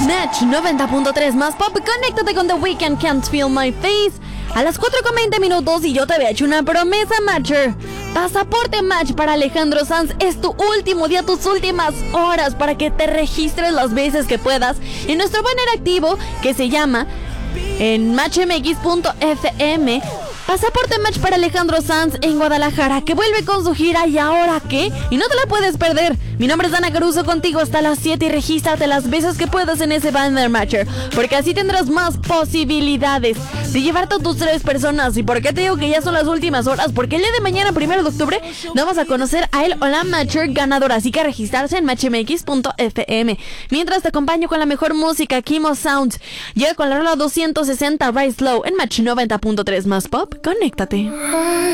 Match 90.3 más pop. Conéctate con The Weeknd, Can't Feel My Face. A las 4:20 y yo te había hecho una promesa, Matcher. Pasaporte Match para Alejandro Sanz. Es tu último día, tus últimas horas para que te registres las veces que puedas en nuestro banner activo que se llama en matchmx.fm. Pasaporte Match para Alejandro Sanz en Guadalajara, que vuelve con su gira ¿Y ahora qué? Y no te la puedes perder. Mi nombre es Dana Caruso, contigo hasta las 7 y regístrate las veces que puedas en ese banner Matcher, porque así tendrás más posibilidades de llevarte a tus 3 personas. ¿Y por qué te digo que ya son las últimas horas? Porque el día de mañana, 1 de octubre, vamos a conocer a el o la Matcher ganadora, así que registrarse en matchmx.fm. Mientras te acompaño con la mejor música, Kimo Sound llega con la rola 260 Rise Low en Match 90.3 más pop. Conéctate.